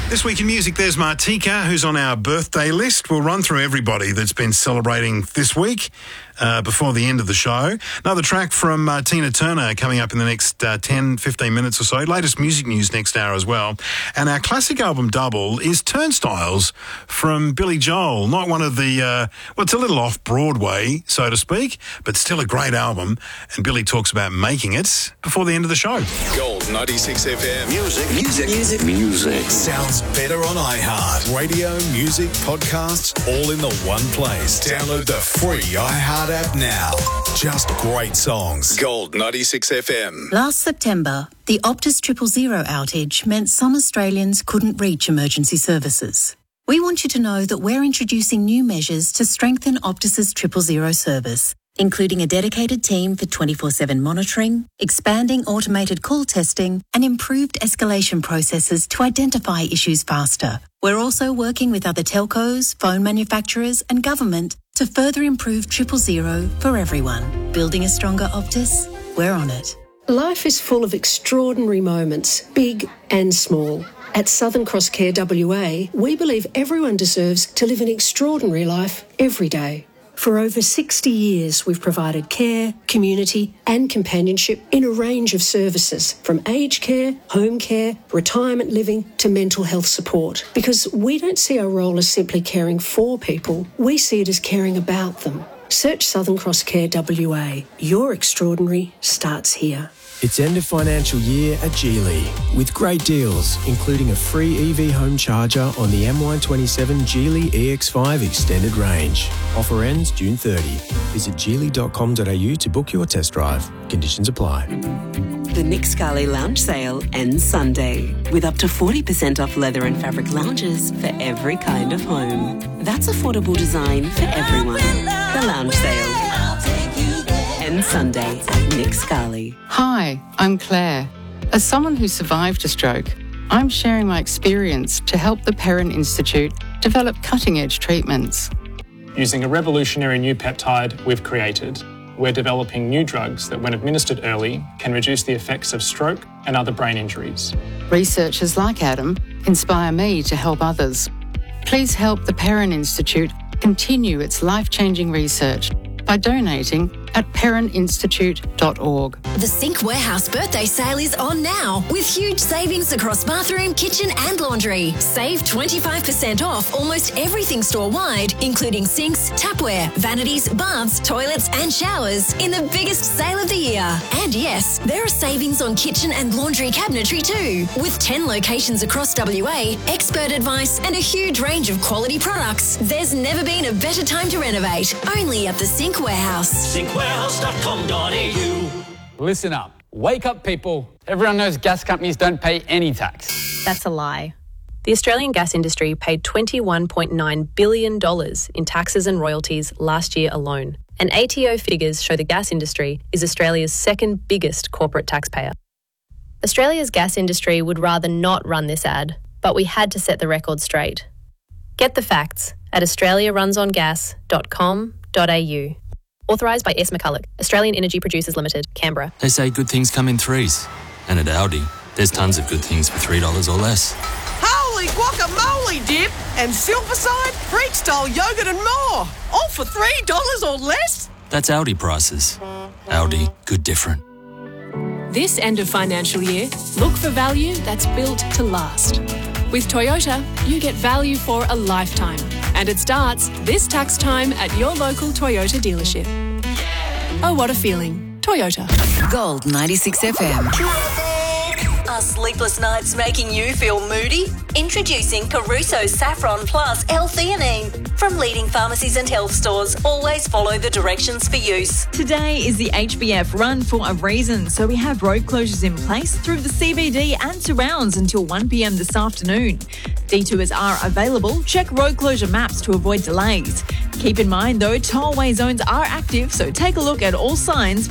This week in music, there's Martika, who's on our birthday list. We'll run through everybody that's been celebrating this week before the end of the show. Another track from Tina Turner coming up in the next 10, 15 minutes or so. Latest music news next hour as well. And our classic album double is Turnstiles from Billy Joel. Not one of the, well, it's a little off Broadway, so to speak, but still a great album. And Billy talks about making it before the end of the show. Gold 96 FM. Music. Sounds better on iHeart. Radio, music, podcasts, all in the one place. Download the free iHeart app now. Just great songs. Gold 96 FM. Last September, the Optus 000 outage meant some Australians couldn't reach emergency services. We want you to know that we're introducing new measures to strengthen Optus's 000 service, including a dedicated team for 24/7 monitoring, expanding automated call testing, and improved escalation processes to identify issues faster. We're also working with other telcos, phone manufacturers, and government to further improve 000 for everyone. Building a stronger Optus? We're on it. Life is full of extraordinary moments, big and small. At Southern Cross Care WA, we believe everyone deserves to live an extraordinary life every day. For over 60 years, we've provided care, community and companionship in a range of services, from aged care, home care, retirement living to mental health support. Because we don't see our role as simply caring for people, we see it as caring about them. Search Southern Cross Care WA. Your extraordinary starts here. It's end of financial year at Geely with great deals, including a free EV home charger on the MY27 Geely EX5 extended range. Offer ends June 30. Visit geely.com.au to book your test drive. Conditions apply. The Nick Scali Lounge Sale ends Sunday with up to 40% off leather and fabric lounges for every kind of home. That's affordable design for everyone. The Lounge Sale ends Sunday at Nick Scali. Hi, I'm Claire. As someone who survived a stroke, I'm sharing my experience to help the Perrin Institute develop cutting-edge treatments. Using a revolutionary new peptide we've created, we're developing new drugs that, when administered early, can reduce the effects of stroke and other brain injuries. Researchers like Adam inspire me to help others. Please help the Perrin Institute continue its life-changing research by donating at perrininstitute.org. The Sink Warehouse birthday sale is on now with huge savings across bathroom, kitchen and laundry. Save 25% off almost everything store-wide, including sinks, tapware, vanities, baths, toilets and showers in the biggest sale of the year. And yes, there are savings on kitchen and laundry cabinetry too. With 10 locations across WA, expert advice and a huge range of quality products, there's never been a better time to renovate. Only at the Sink Warehouse. Sinkwarehouse.com.au. Listen up. Wake up, people. Everyone knows gas companies don't pay any tax. That's a lie. The Australian gas industry paid $21.9 billion in taxes and royalties last year alone. And ATO figures show the gas industry is Australia's second biggest corporate taxpayer. Australia's gas industry would rather not run this ad, but we had to set the record straight. Get the facts at australiarunsongas.com.au. Authorised by S. McCulloch, Australian Energy Producers Limited, Canberra. They say good things come in threes. And at Aldi, there's tons of good things for $3 or less. Holy guacamole dip and silverside, Greek-style yogurt and more. All for $3 or less? That's Aldi prices. Aldi, good different. This end of financial year, look for value that's built to last. With Toyota, you get value for a lifetime. And it starts this tax time at your local Toyota dealership. Oh, what a feeling. Toyota. Gold 96 FM. Are sleepless nights making you feel moody? Introducing Caruso Saffron Plus L-theanine. From leading pharmacies and health stores, always follow the directions for use. Today is the HBF Run for a reason, so we have road closures in place through the CBD and surrounds until 1 p.m. this afternoon. Detours are available. Check road closure maps to avoid delays. Keep in mind, though, tollway zones are active, so take a look at all signs